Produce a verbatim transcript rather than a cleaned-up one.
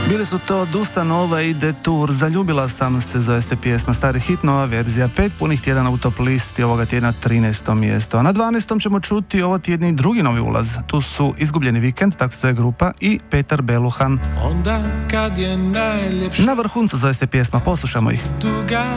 Bili su to Dusanova i Detour, Zaljubila sam se, zove se pjesma, stari hit, nova verzija, pet punih tjedana u top listi, ovoga tjedna trinaesto mjesto. A na dvanaestom ćemo čuti ovo tjedni drugi novi ulaz. Tu su Izgubljeni vikend, tako se zove grupa, i Petar Beluhan. Onda kad je najljepše Na vrhuncu zove se pjesma, poslušamo ih. tuga